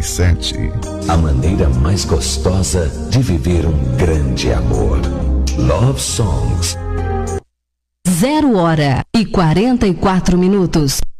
97. A maneira mais gostosa de viver um grande amor. Love Songs. 0h44.